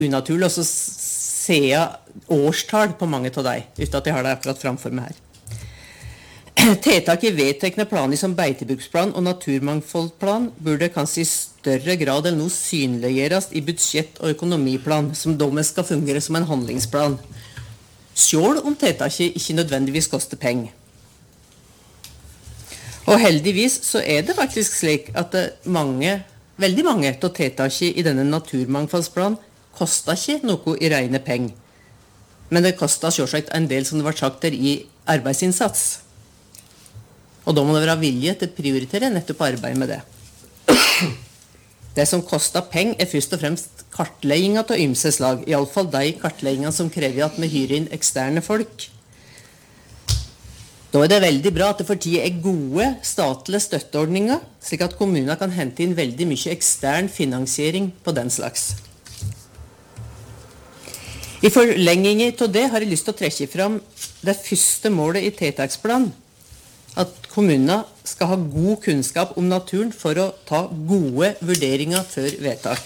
unaturlig å se årstall på mange av deg, uten at jeg har det akkurat framfor meg her. Tiltak i vedtekne planer som beitebruksplan og naturmangfoldplan burde kanskje i større grad enn nå synliggjøres i budsjett- og økonomiplan, som da skal fungere som en handlingsplan, selv om tiltaket ikke nødvendigvis koster penger. Og heldigvis så det faktisk slik at veldig mange av tiltaket i denne naturmangfoldsplanen koster ikke noe i rene penger. Men det koster selvsagt en del, som det var sagt der, i arbeidsinnsats. Og da må det være vilje til å prioritere nettopp arbeid med det. Det som koster penger først og fremst kartleggingen av ymse slag, i alle fall de kartleggingene som krever at vi hyrer inn eksterne folk. Da det veldig bra at det for tiden gode statlige støtteordninger, slik at kommunene kan hente inn veldig mye ekstern finansiering på den slags. I forlengingen av det har jeg lyst til å trekke fram det første målet i tiltaksplanen, at kommunene skal ha god kunnskap om naturen for å ta gode vurderinger før vedtak.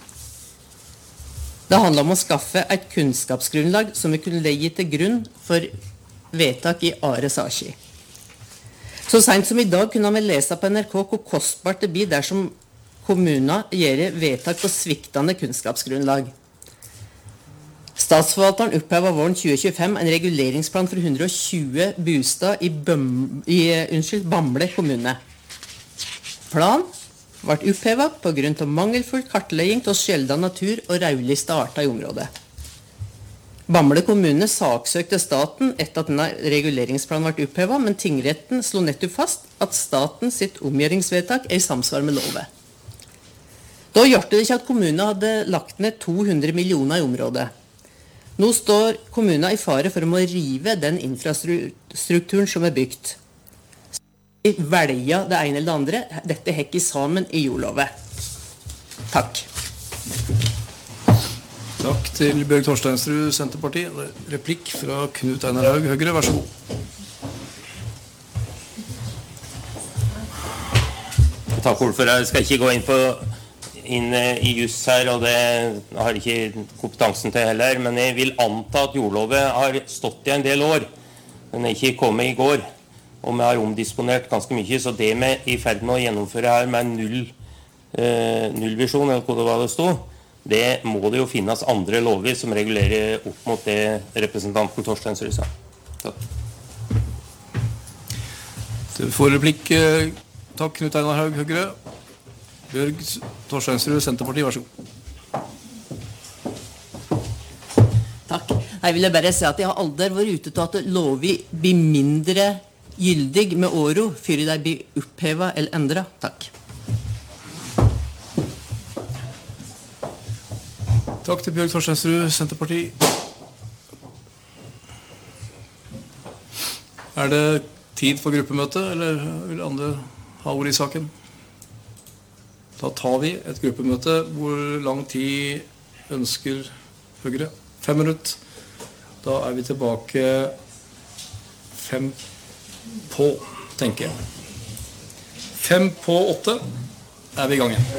Det handler om å skaffe et kunnskapsgrunnlag som vi kunne legge til grunn for vedtak i are saker. Så sent som i dag kunne vi lese på NRK hvor kostbart det blir dersom kommunene gjør vedtak på sviktende kunnskapsgrunnlag. Statsforvalteren opphevet våren 2025 en reguleringsplan for 120 bosteder i Bamble kommune. Plan ble opphevet på grunn av mangelfull kartlegging av sjeldne natur og rødlistede arter i området. Bamble kommune saksøkte staten etter at denne reguleringsplanen ble opphevet, men tingretten slo nettopp fast at staten sitt omgjøringsvedtak i samsvar med lovet. Da gjorde det ikke at kommunen hadde lagt ned 200 millioner i området. Nå står kommunen i fare for å rive den infrastrukturen som bygd. Velge det ene eller det andre. Dette hekker sammen i jordlovet. Takk. Takk til Bjørg Torsteinsrud, Senterpartiet. Replikk fra Knut Einar Haug, Høyre. Vær så god. Takk, ordfører. Jeg skal ikke gå inn i juss her, og det har ikke kompetansen til heller, men jeg vil anta at jordlovet har stått i en del år. Den ikke kommet i går, og vi har omdisponert ganske mye, så det vi i ferd med å gjennomføre her med nullvisjon, eller hva det var det stod, det må det jo finnes andre lover som regulerer opp mot det representanten Torsteinsrud sa. Takk. Du får replikk. Takk, Knut Einar Haug, Høyre. Bjørg Torsteinsrud, Senterpartiet, vær så god. Takk. Jeg ville bare si at jeg har aldri vært ute til at lover blir mindre gyldig med åro, før de blir opphevet eller endret. Takk. Takk til Bjørg Torsteinsrud, Senterpartiet. Det tid for gruppemøte, eller vil andre ha ord i saken? Da tar vi et gruppemøte. Hvor lang tid ønsker Høyre? 5 minutter. Da vi tilbake 5 på, tenker jeg. 5 på 8 vi i gang igjen.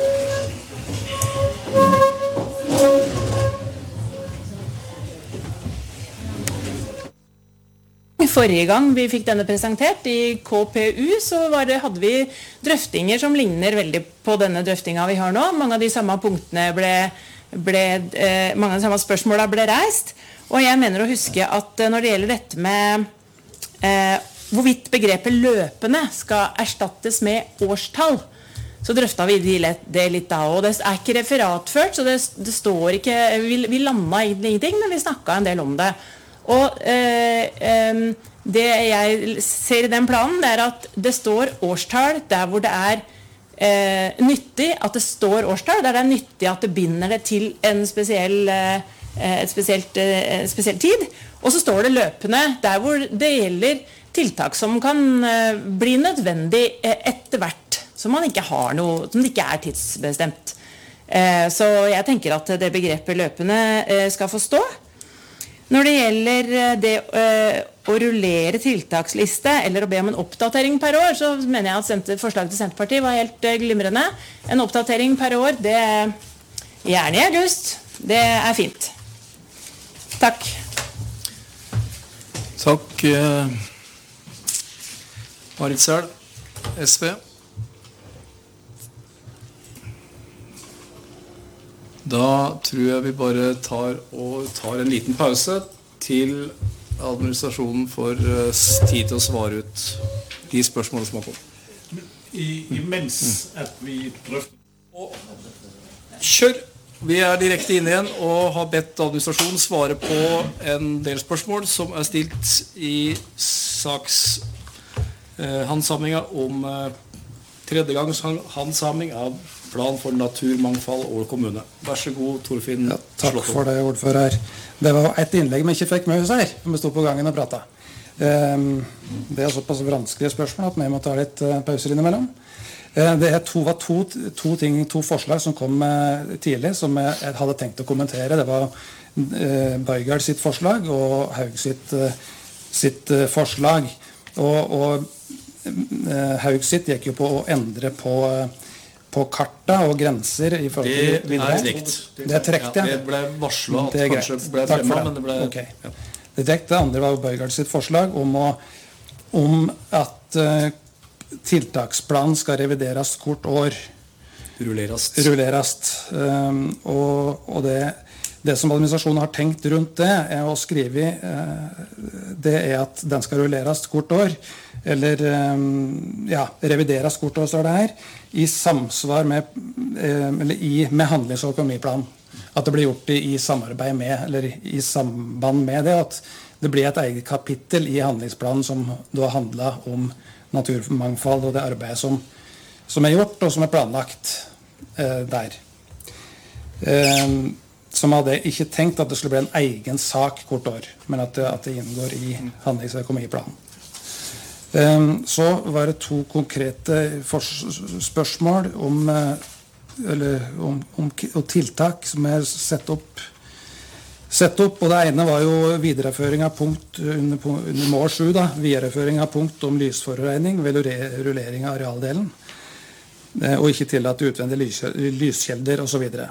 Forrige gang vi fikk denne presentert i KPU, så hadde vi drøftinger som ligner veldig på denne drøftinga vi har nå. Mange av de samme punktene mange av de samme spørsmålene ble reist. Og jeg mener å huske at når det gjelder dette med hvorvidt begrepet løpende skal erstattes med årstall, så drøftet vi det litt da, og det ikke referatført, så det står ikke, vi landet ingenting, men vi snakket en del om det. Og det jeg ser i den planen, det at det står årstall der hvor det nyttig at det står årstall, der det nyttig at det binder det til en spesiell tid, og så står det løpende der hvor det gjelder tiltak som kan bli nødvendig etter hvert, som man ikke har noe, som det ikke tidsbestemt. Så jeg tenker at det begrepet løpende skal få stå. Når det gjelder det å rullere tiltaksliste eller å be om en oppdatering per år, så mener jeg at forslaget til Senterpartiet var helt glimrende. En oppdatering per år, det gjerne i august, Det fint. Takk. Takk, Marit Sæl, SV. Da tror jeg vi bare tar en liten pause til administrasjonen får tid til å svare ut de spørsmålene som har kommet. Imens at vi drøfter. Kjør! Vi direkte inne igjen og har bedt administrasjonen svare på en del spørsmål som stilt i sakshandsamlinga om tredjegangs handsamling av plan for naturmangfold og kommune. Vær så god, Torfinn. Ja, takk for det, ordfører. Det var et innlegg vi ikke fikk med oss her, for vi stod på gangen og pratet. Det såpass vanskelige spørsmål at vi må ta litt pauser innimellom. Det var to forslag som kom tidlig, som jeg hadde tenkt å kommentere. Det var Bøygard sitt forslag og Haug sitt forslag. Og Haug sitt gikk jo på å endre på karta og grenser i forhold til videre. Det trekt, ja. Det ble varslet at det kanskje ble fremmet, men det ble... Okay. Ja. Det trekt. Det andre var Bøygard sitt forslag om at tiltaksplanen skal revideres hvert år. Rullerast. Og det som administrasjonen har tenkt rundt det, å skrive det at den skal rulleres hvert år, eller revideres hvert år, står det her, i samsvar med handlings- og økonomiplanen. At det blir gjort i samarbeid med, eller i samband med det, at det blir et eget kapittel i handlingsplanen som da handler om naturmangfold og det arbeidet som gjort og som planlagt der. Som hadde ikke tenkt at det skulle bli en egen sak hvert år, men at det inngår i handlings- og økonomiplanen. Så var det to konkrete spørsmål om tiltak som sett opp, og det ene var jo videreføring av punkt under mål 7, videreføring av punkt om lysforureining ved rullering av arealdelen, og ikke tillatt utvendige lyskjelder og så videre.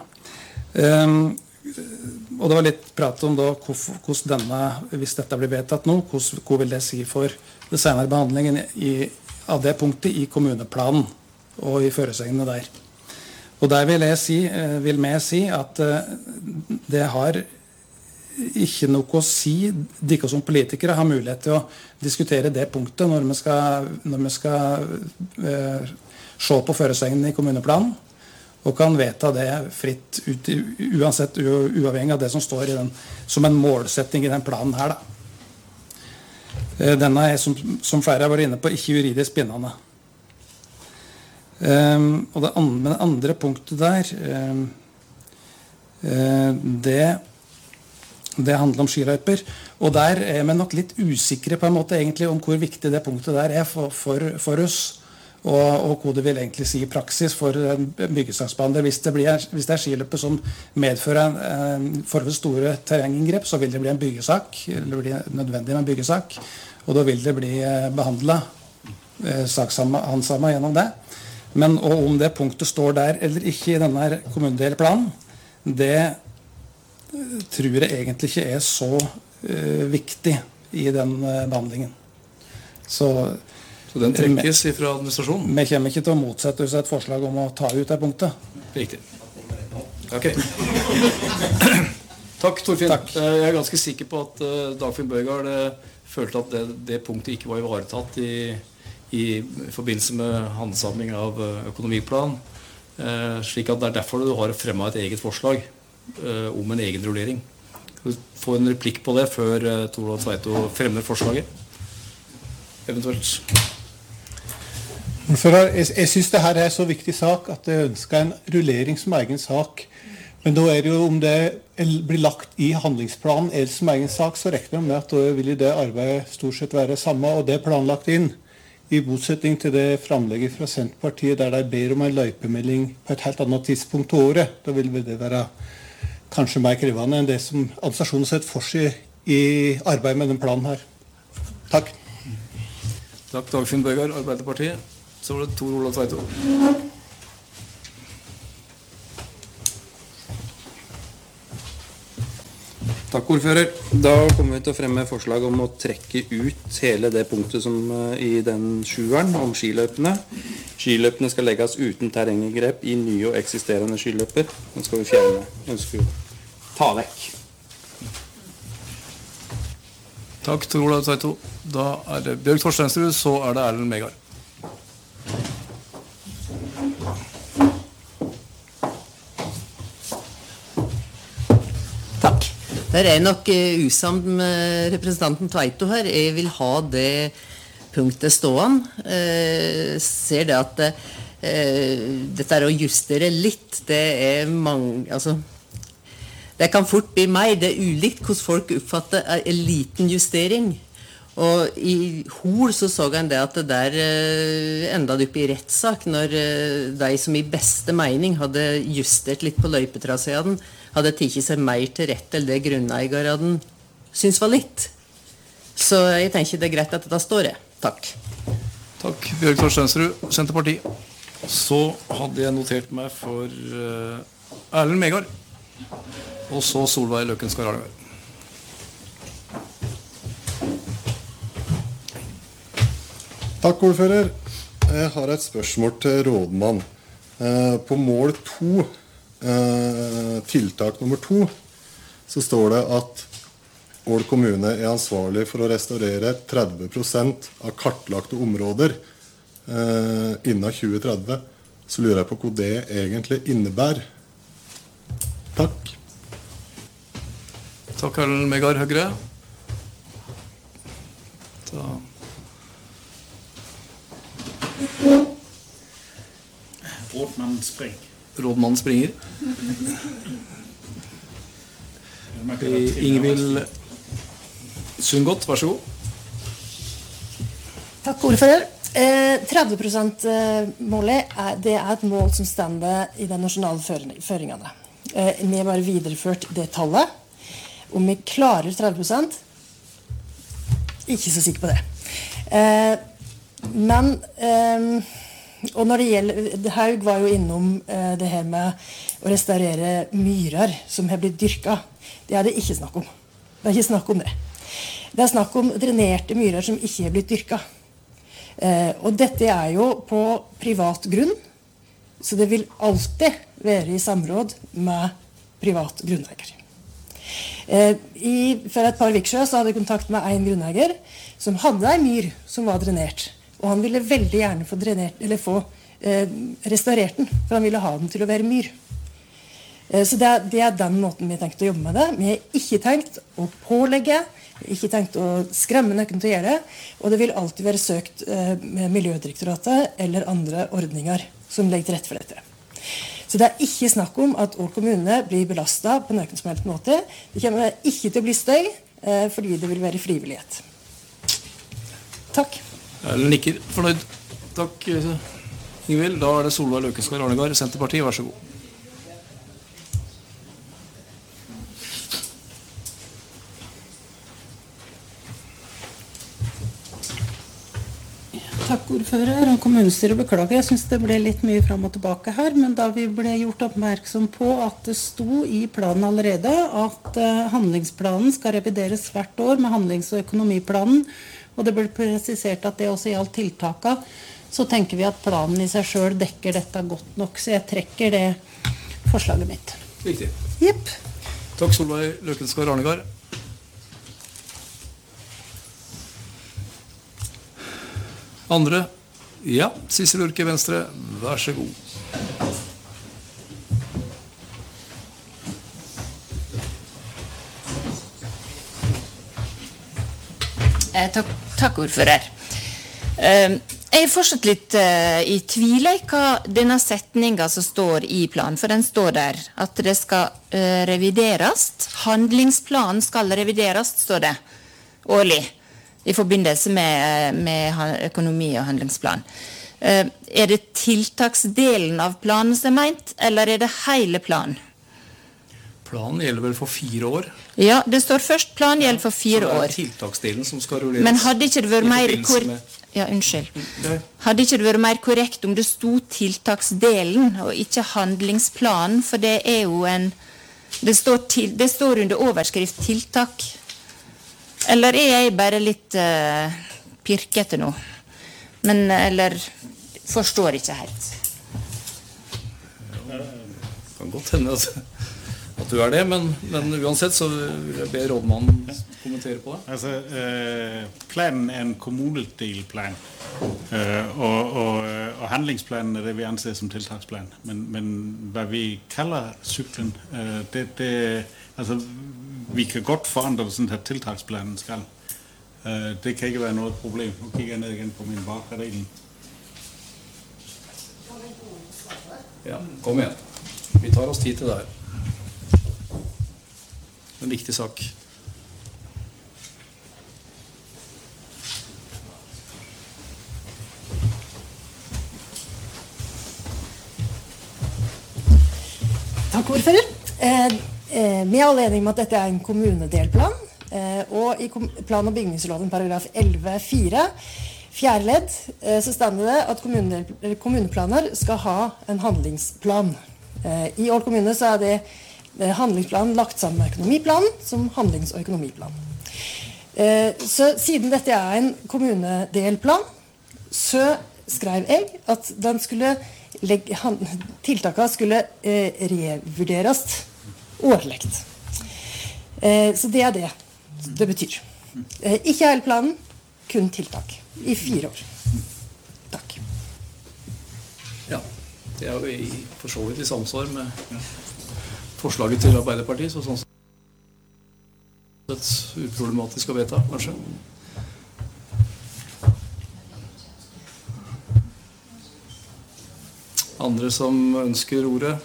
Og det var litt prat om da, hvordan denne, hvis dette blir vedtatt nå, hva vil det si for det senere behandlingen av det punktet i kommuneplanen og i føresegnene der. Og der vil vi si at det har ikke noe å si. Dere som politikere har mulighet til å diskutere det punktet når vi skal se på føresegnene i kommuneplanen, og kan vedta det fritt, uansett uavhengig av det som står som en målsetting i den planen her. Denne som flere har vært inne på, ikke juridisk bindende. Og det andre punktet der, det handler om skiløyper, og der vi nok litt usikre på en måte egentlig om hvor viktig det punktet der for oss, og hva det vil egentlig si i praksis for byggesaksbehandler. Hvis det skiløyper som medfører forholdsvis store terrenginngrep, så vil det bli en byggesak, eller bli nødvendig med en byggesak, og da vil det bli behandlet sakshandsamet gjennom det. Men om det punktet står der eller ikke i denne kommunedelplanen, det tror jeg egentlig ikke så viktig i den behandlingen. Så den trekkes fra administrasjonen? Vi kommer ikke til å motsette oss et forslag om å ta ut det punktet. Riktig. Ok. Takk, Torfinn. Takk. Jeg ganske sikker på at Dagfinn Bøygard følte at det punktet ikke var ivaretatt i forbindelse med handsamling av økonomiplan, slik at det derfor du har fremmet et eget forslag om en egen rullering. Få en replikk på det før Torvald Tveito fremmer forslaget. Eventuelt. Jeg synes det her så viktig sak at jeg ønsker en rullering som egen sak. Men da det jo, om det blir lagt i handlingsplanen eller som egen sak, så rekner jeg med at da vil det arbeidet stort sett være samme, og det planlagt inn. I motsetning til det framlegget fra Senterpartiet der de ber om en løypemelding på et helt annet tidspunkt til året, da vil det være kanskje mer krevende enn det som administrasjonen setter for seg i arbeidet med den planen her. Takk. Takk, Dagfinn Bøygard, Arbeiderpartiet. Så var det Tor Olav Tveito. Takk, ordfører. Da kommer vi til å fremme forslag om å trekke ut hele det punktet som i den 7-eren om skiløpene. Skiløpene skal legges uten terrenginngrep i nye og eksisterende skiløper. Den skal vi fjerne. Ønsker vi ta vekk. Takk, Tor Olav Tveito. Da det Bjørg Torstensrud, så det Erlend Megard. Takk. Der nok usamt med representanten Tveito her. Jeg vil ha det punktet stående. Ser det at dette å justere litt, det mange, altså, det kan fort bli mer. Det ulikt hvordan folk oppfatter en liten justering. Og i Hol så han det at det der enda opp i rettssak når de som i beste mening hadde justert litt på løypetraséen, hadde tikket seg mer til rett til det grunneieren syns var litt. Så jeg tenker det greit at dette står det. Takk. Takk, Bjørg Torstensrud, Senterpartiet. Så hadde jeg notert meg for Erlend Megard. Og så Solveig Løkken Skararnegard. Takk, ordfører. Jeg har et spørsmål til rådmann. På mål 2, tiltak nummer 2, så står det at Ål kommune er ansvarlig for å restaurere 30% av kartlagte områder innen 2030. Så lurer jeg på hva det egentlig innebærer. Takk. Takk, Erlend Megard, Høyre. Rådmannen springer. Ingvild Sundgodt, vær så god. Takk, ordfører. 30%-målet det et mål som stender i de nasjonale føringene. Vi har bare videreført det tallet. Om vi klarer 30%, ikke så sikker på det. Men og når det gjelder, Haug var jo innom det her med å restaurere myrer som har blitt dyrket. Det det ikke snakk om. Det ikke snakk om det. Det snakk om drenerte myrer som ikke har blitt dyrket. Og dette jo på privat grunn, så det vil alltid være i samråd med privat grunneier. For et par uker siden så hadde jeg kontakt med en grunneier som hadde en myr som var drenert. Og han ville veldig gjerne få drenert, eller få restaurert den, for han ville ha den til å være myr. Så det den måten vi tenkte å jobbe med det. Vi har ikke tenkt å pålegge, vi har ikke tenkt å skremme noen til å gjøre det, og det vil alltid være søkt med Miljødirektoratet eller andre ordninger som legger til rette for dette. Så det ikke snakk om at Ål kommune blir belastet på noen som helst måte. Det kommer ikke til å bli støy, fordi det vil være frivillighet. Takk. Eller nikker. Fornøyd. Takk, Ingvild. Da det Solveig Løkken Skararnegard, Senterpartiet. Vær så god. Takk, ordfører og kommunestyret. Beklager, jeg synes det ble litt mye frem og tilbake her, men da vi ble gjort oppmerksom på at det sto i planen allerede at handlingsplanen skal revideres hvert år med handlings- og økonomiplanen, og det ble presisert at det også gjaldt tiltakene, så tenker vi at planen i seg selv dekker dette godt nok, så jeg trekker det forslaget mitt. Riktig. Jepp. Takk, Solveig Løkken Skararnegard. Andre? Ja, Sissel Urke, Venstre. Vær så god. Takk, ordfører. Jeg er fortsatt litt i tvil hva denne setningen som står i planen, for den står der at det skal revideres. Handlingsplanen skal revideres, står det, årlig, i forbindelse med økonomi og handlingsplan. Det tiltaksdelen av planen som ment, eller det hele planen? Planen gjelder vel for 4 år. Ja, det står først plan gjelder for 4 år. Så det tiltaksdelen som skal rulleres. Men hadde ikke det vært Hadde ikke det vært mer korrekt om det stod tiltaksdelen og ikke handlingsplanen, for det jo en Det står under overskrift tiltak. Eller jeg bare litt pirkete nå? Men, eller forstår ikke helt. Det kan godt hende at du det, men uansett så vil jeg be rådmannen kommentere på det. Altså, planen en kommunedelplan, og handlingsplanen det vi anser som tiltaksplan. Men hvad vi kalder cyklen, altså, vi kan godt forandre det sådan, at tiltaksplanen skal. Det kan ikke være noget problem. Nu kigger jeg ned igen på min bakredelen. Ja, kom igjen. Vi tar oss tid til det her. En viktig sak. Takk, ordfører. Vi er alle enige om at dette en kommunedelplan, og i plan- og bygningsloven paragraf 11.4, fjerde ledd, så stender det at kommuneplaner skal ha en handlingsplan. I Ål kommune så det handlingsplanen lagt sammen med økonomiplanen som handlings- og økonomiplan. Så siden dette en kommunedelplan, så skrev jeg at den tiltakene skulle revurderes årlegt. Så det det betyr. Ikke hele planen, kun tiltak i 4 år. Takk. Ja, det jo for så vidt i samsvar med forslaget til Arbeiderpartiet, så sånn sett uproblematisk å vedta, kanskje. Andre som ønsker ordet?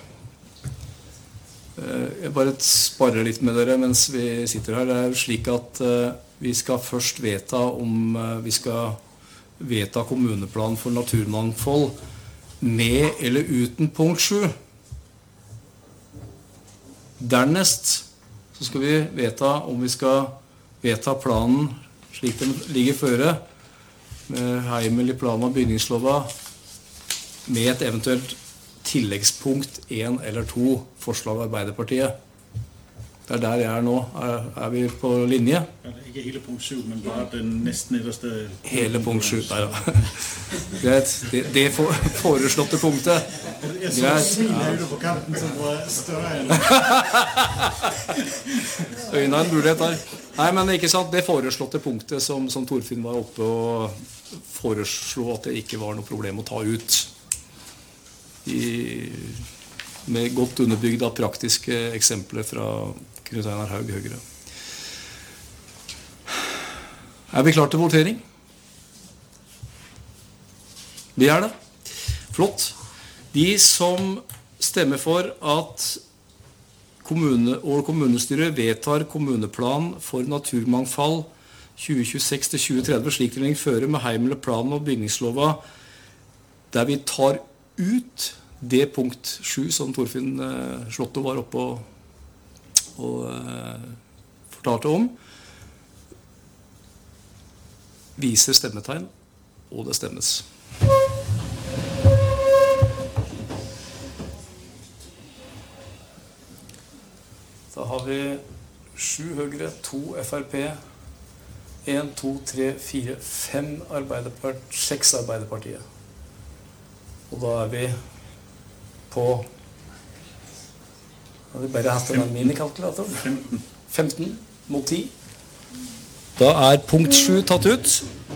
Jeg bare sparer litt med dere mens vi sitter her. Det jo slik at vi skal først vedta om vi skal vedta kommuneplan for naturmangfold med eller uten punkt 7. Dernest så skal vi vedta om vi skal vedta planen slik den ligger føre, med heimel i plan- og bygningslova, med et eventuelt tilleggspunkt 1 eller 2 forslag av Arbeiderpartiet. Det der jeg nå. Vi på linje? Ikke hele punkt 7, men bare den nesten nederste. Hele punkt 7, nei da. Greit, det foreslåtte punktet. Jeg så smilet på kanten som var større enn. Øyne en mulighet der. Nei, men ikke sant, det foreslåtte punktet som Torfinn var oppe og foreslo at det ikke var noe problem å ta ut. Med godt underbygd av praktiske eksempler fra Knut Einar Haug Høyre. Vi klar til votering? Vi det. Flott. De som stemmer for at Ål kommunestyre vedtar kommuneplan for naturmangfold 2026-2030, slik den fører med heimel i plan- og bygningslova, der vi tar ut det punkt 7 som Torfinn Slotto var oppe og fortalte om, viser stemmetegn, og det stemmes. Da har vi 7 Høyre, 2 FRP, 1, 2, 3, 4, 5 Arbeiderpartiet, 6 Arbeiderpartiet. Og da vi på, har vi bare hatt en minikalkulatoren? 15 mot 10. Da punkt 7 tatt ut.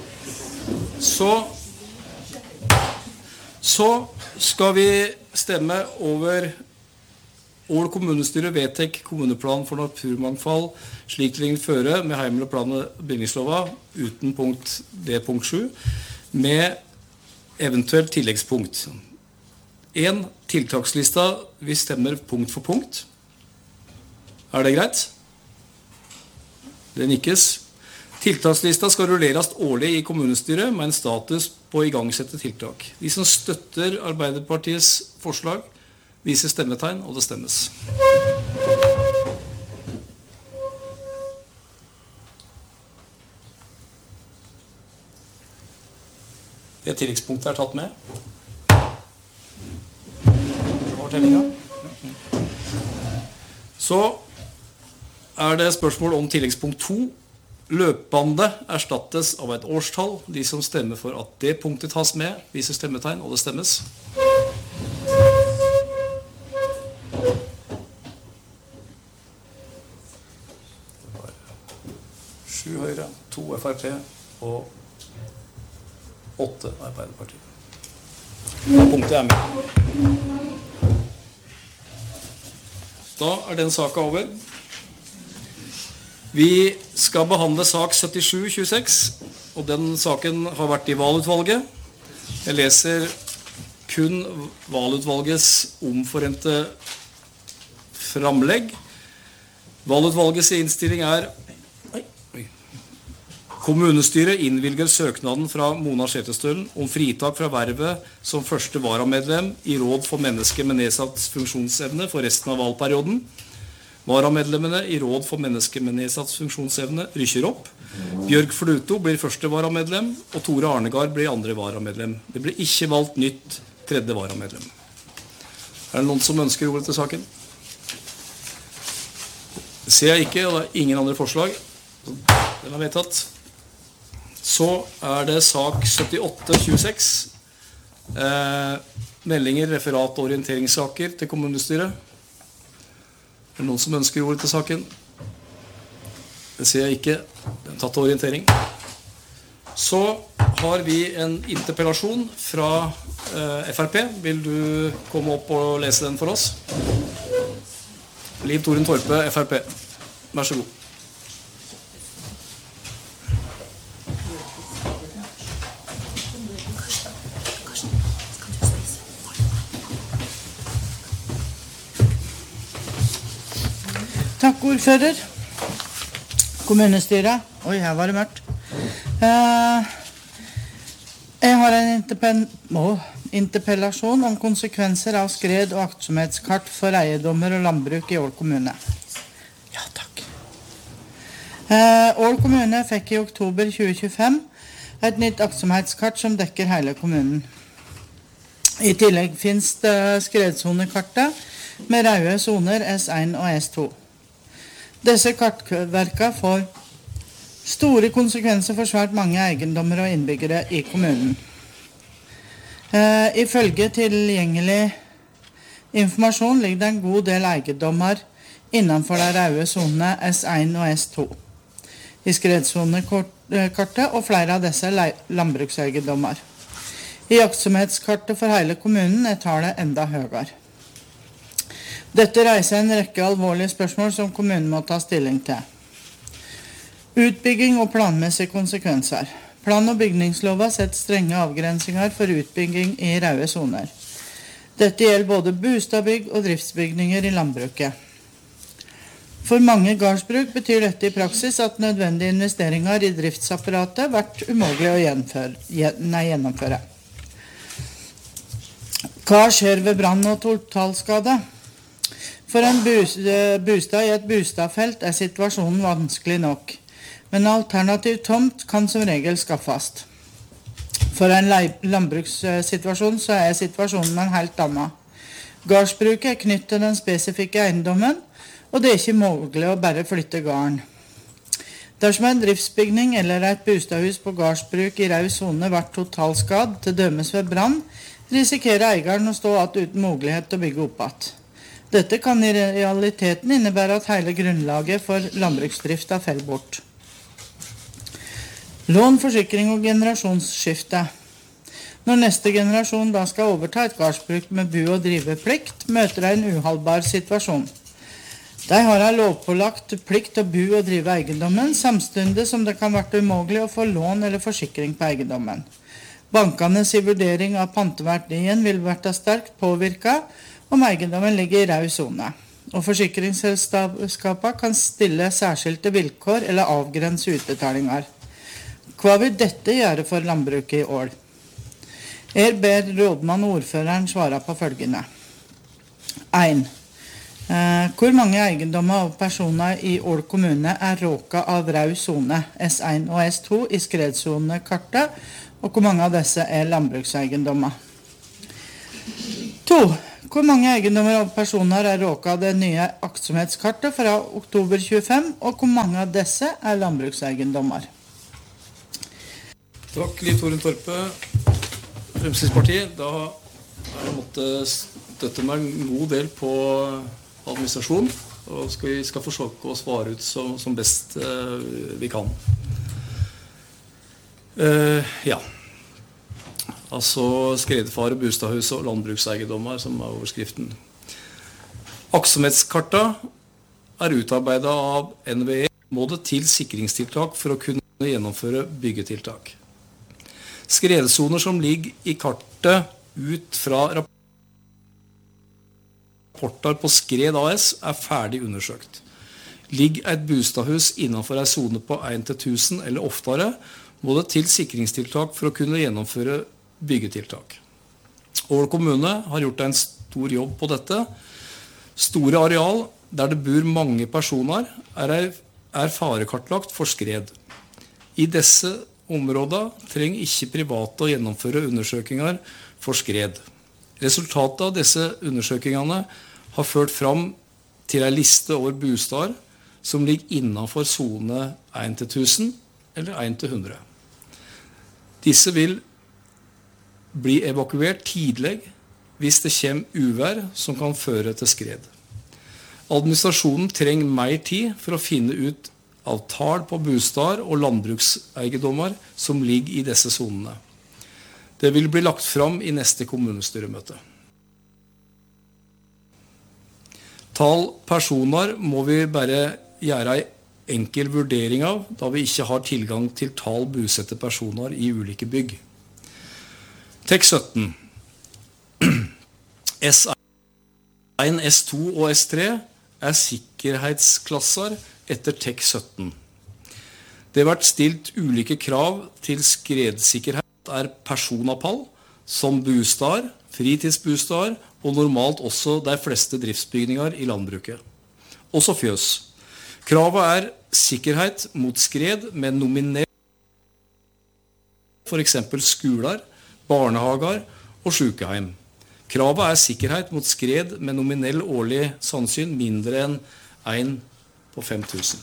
Så skal vi stemme over Ål kommunestyre vedtek kommuneplan for naturmangfold slik det føre med heimel og plan- og bygningslova uten punkt 7 med eventuelt tilleggspunkt. 1. Tiltakslista, vi stemmer punkt for punkt. Det greit? Det nikkes. Tiltakslista skal rulleres årlig i kommunestyret med en status på å igangsette tiltak. De som støtter Arbeiderpartiets forslag, viser stemmetegn, og det stemmes. Det tilleggspunktet tatt med. Så det spørsmål om tilleggspunkt 2. Løpbandet erstattes av et årstall. De som stemmer for at det punktet tas med, viser stemmetegn, og det stemmes. Det var 7 Høyre, 2 FrP og 8 Arbeiderpartiet. Punktet med. Da den saken over. Vi skal behandle sak 77-26, og den saken har vært i valgutvalget. Jeg leser kun valgutvalgets omforente framlegg. Valgutvalgets innstilling Kommunestyret innvilger søknaden fra Mona Skjetestølen om fritak fra vervet som første varamedlem i Råd for mennesker med nedsatt funksjonsevne for resten av valgperioden. Varamedlemmene i Råd for mennesker med nedsatt funksjonsevne rykker opp. Bjørg Fluto blir første varamedlem, og Tore Arnegard blir andre varamedlem. Det blir ikke valgt nytt tredje varamedlem. Det noen som ønsker ordet til saken? Det ser jeg ikke, og det ingen andre forslag. Den vedtatt. Så det sak 78-26. Meldinger, referat og orienteringssaker til kommunestyret. Det noen som ønsker ordet til saken? Det ser jeg ikke. Den tatt til orientering. Så har vi en interpellasjon fra FrP. Vil du komme opp og lese den for oss? Liv Toren Torpe, FrP. Vær så god. Takk, ordfører. Kommunestyret. Oi, her var det mørkt. Jeg har en interpellasjon om konsekvenser av skred- og aktsomhetskart for eiendommer og landbruk i Ål kommune. Ja, takk. Ål kommune fikk i oktober 2025 et nytt aktsomhetskart som dekker hele kommunen. I tillegg finnes det skredsonekartet med røde soner S1 og S2. Disse kartverkene får store konsekvenser for svært mange eiendommer og innbyggere i kommunen. Ifølge tilgjengelig informasjon ligger det en god del eiendommer innenfor de røde sonene S1 og S2 i skredsonekartet, og flere av disse landbrukseiendommer. I aktsomhetskartet for hele kommunen tallet enda høyere. Dette reiser en rekke alvorlige spørsmål som kommunen må ta stilling til. Utbygging og planmessige konsekvenser. Plan- og bygningslova setter strenge avgrensinger for utbygging i røde soner. Dette gjelder både bostadbygg og driftsbygninger i landbruket. For mange gårdsbruk betyr dette i praksis at nødvendige investeringer i driftsapparatet blir umulig å gjennomføre. Hva skjer ved brann og totalskade? For en bostad i et bostadfelt situasjonen vanskelig nok, men alternativ tomt kan som regel skaffes. For en landbrukssituasjon så situasjonen en helt annen. Gårdsbruket knyttet til den spesifikke eiendommen, og det ikke mulig å bare flytte gården. Dersom en driftsbygning eller et bostadhus på gårdsbruk i rød sone blir totalskadd, til dømes ved brann, risikerer eieren å stå uten mulighet til å bygge opp igjen. Dette kan i realiteten innebære at hele grunnlaget for landbruksdrifta faller bort. Lån, forsikring og generasjonsskifte. Når neste generasjon da skal overta et gårdsbruk med bu- og driveplikt, møter de en uholdbar situasjon. De har en lovpålagt plikt til å bo og drive eiendommen, samtidig som det kan være umulig å få lån eller forsikring på eiendommen. Bankenes vurdering av panteverdien vil være sterkt påvirket om eiendommen ligger i rød sone, og forsikringsselskapene kan stille særskilte vilkår eller avgrense utbetalinger. Hva vil dette gjøre for landbruket i Ål? Jeg ber rådmann og ordføreren svare på følgende. 1. Hvor mange eiendommer og personer i Ål kommune råket av rød sone S1 og S2 i skredsonekartet, og hvor mange av disse landbrukseiendommer? 2. Hvor mange eiendommer og personer råket av det nye aktsomhetskartet fra oktober 25, og hvor mange av disse landbrukseiendommer? Takk, Liv Toren Torpe, Fremskrittspartiet. Da har jeg måttet støtte meg en god del på administrasjon, og vi skal forsøke å svare ut som best vi kan. Ja. Altså skredfare, bostadhus og landbrukseiendommer som overskriften. Aktsomhetskarta utarbeidet av NVE måte til sikringstiltak for å kunne gjennomføre byggetiltak. Skredsoner som ligger i kartet ut fra rapporter på Skred AS ferdig undersøkt. Ligger et bostadhus innenfor en zone på 1-1000 eller oftere, må det til sikringstiltak for å kunne gjennomføre byggetiltak. Ål kommune har gjort en stor jobb på dette. Store areal der det bor mange personer farekartlagt for skred. I disse områdene trenger ikke private å gjennomføre undersøkelser for skred. Resultatet av disse undersøkelsene har ført fram til en liste over bostader som ligger innenfor zone 1-1000 eller 1-100. Disse vil bli evakuert tidlig hvis det kommer uvær som kan føre til skred. Administrasjonen trenger mer tid for å finne ut av tall på bostader og landbrukseiendommer som ligger i disse zonene. Det vil bli lagt fram i neste kommunestyremøte. Tall personer må vi bare gjøre en enkel vurdering av, da vi ikke har tilgang til tall bosette personer i ulike bygg. TEK 17. S1, S2 og S3 sikkerhetsklasser etter TEK 17. Det har vært stilt ulike krav til skredsikkerhet personopphold, som bostad, fritidsbostad og normalt også de fleste driftsbygninger i landbruket. Også fjøs. Kravet sikkerhet mot skred med nominell, for eksempel skoler, barnehager og sykehjem. Kravet sikkerhet mot skred med nominell årlig sannsyn mindre enn 1 på 5000.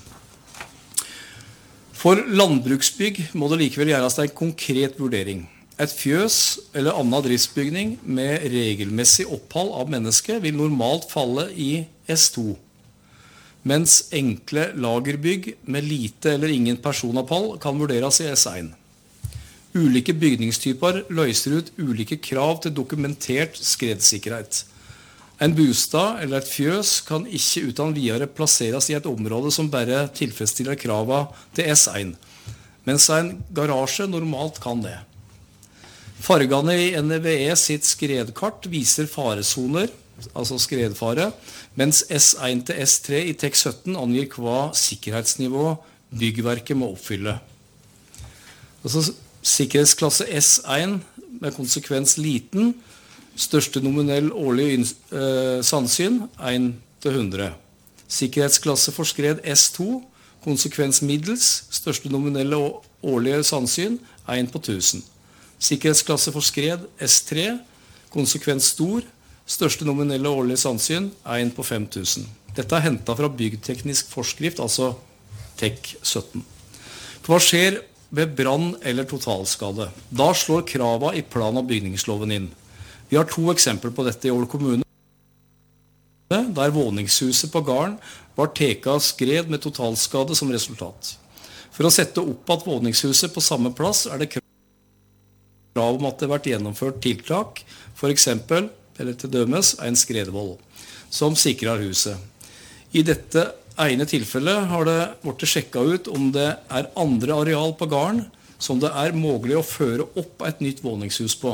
For landbruksbygg må det likevel gjøres en konkret vurdering. Et fjøs eller annen driftsbygning med regelmessig opphold av mennesker vil normalt falle i S2, mens enkle lagerbygg med lite eller ingen personopphold kan vurderes i S1. Ulike bygningstyper løser ut ulike krav til dokumentert skredsikkerhet. En bostad eller et fjøs kan ikke uten videre plasseres i et område som bare tilfredsstiller kravene til S1, mens en garasje normalt kan det. Fargene i NVE sitt skredkart viser faresoner, altså skredfare, mens S1 til S3 i TEK 17 angir hva sikkerhetsnivå byggverket må oppfylle. Altså sikkerhetsklasse S1 med konsekvens liten, største nominell årlig sannsyn 1-100. Sikkerhetsklasse for skred S2, konsekvens middels, største nominelle årlige sannsyn 1 på 1000. Sikkerhetsklasse for skred S3, konsekvens stor, største nominelle årlige sannsyn 1 på 5000. Dette hentet fra byggteknisk forskrift, altså TEK 17. Hva skjer ved brann eller totalskade? Da slår krava i plan- og bygningsloven inn. Vi har 2 eksempler på dette i Ål kommune, der våningshuset på gården var teka av skred med totalskade som resultat. For å sette opp at våningshuset på samme plass det krav om at det har vært gjennomført tiltak, for eksempel, eller til dømes, en skredvoll, som sikrer huset. I dette ene tilfellet har det vært sjekket ut om det andre areal på gården som det mulig å føre opp et nytt våningshus på.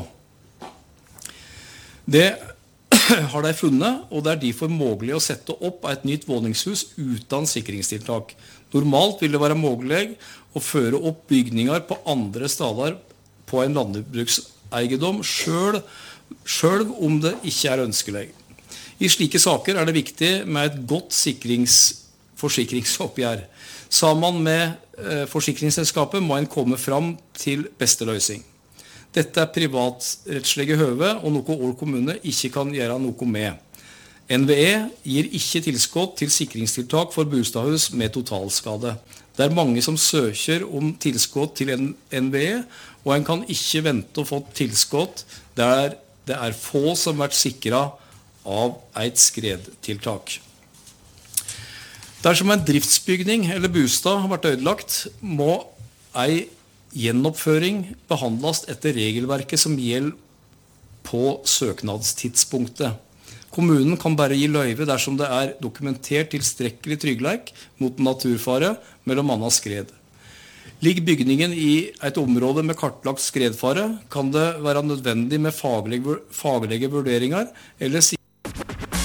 Det har de funnet, og det derfor mulig å sette opp et nytt våningshus uten sikringstiltak. Normalt vil det være mulig å føre opp bygninger på andre steder på en landbrukseiendom, selv om det ikke ønskelig. I slike saker det viktig med et godt forsikringsoppgjør. Sammen med forsikringsselskapet må en komme fram til beste løsning. Dette privatrettslige høve, og noe Ål kommune ikke kan gjøre noe med. NVE gir ikke tilskott til sikringstiltak for bostadhus med totalskade. Det mange som søker om tilskott til NVE, og en kan ikke vente å få tilskott der det få som vært sikret av et skredtiltak. Dersom en driftsbygning eller bostad har vært ødelagt, må en gjenoppføring behandles etter regelverket som gjelder på søknadstidspunktet. Kommunen kan bare gi løyve dersom det dokumentert tilstrekkelig tryggleik mot naturfare, mellom annet skred. Ligger bygningen i et område med kartlagt skredfare, kan det være nødvendig med faglige vurderinger eller